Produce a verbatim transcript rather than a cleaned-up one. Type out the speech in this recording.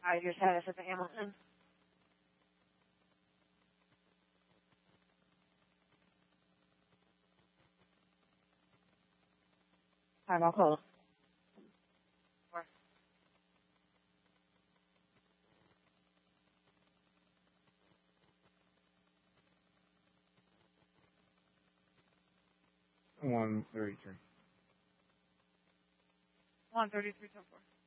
How's your status at the Hamilton? Five, I'll call. Four. One thirty-three. One thirty-three, ten four.